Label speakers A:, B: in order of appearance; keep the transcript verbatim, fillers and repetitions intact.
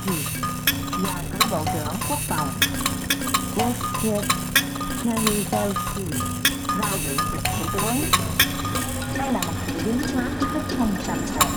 A: gì và cử Bộ trưởng Quốc phòng Wojciech Nawrocki vào dự tiệc thủ tướng. Đây là một sự biến hóa hết sức không sầm sệ